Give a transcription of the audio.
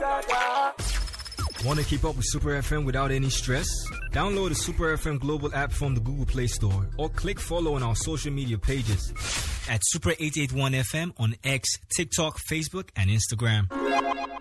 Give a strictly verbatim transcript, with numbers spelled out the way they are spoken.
Want to keep up with Super F M without any stress? Download the Super F M Global app from the Google Play Store or click follow on our social media pages at Super eight eighty-one F M on X, TikTok, Facebook, and Instagram.